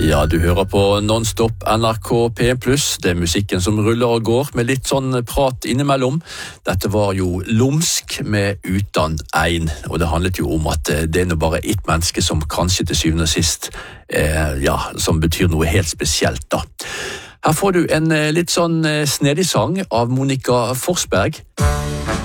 Ja, du hører på Non-Stop NRK P+, det musikken som ruller og går med litt sånn prat innimellom. Dette var jo Lumsk med Utan ein, og det handlet jo om at det nå bare ett menneske som kanskje til syvende og sist, som betyr noe helt spesielt da. Her får du en litt sånn snedig sang av Monica Forsberg.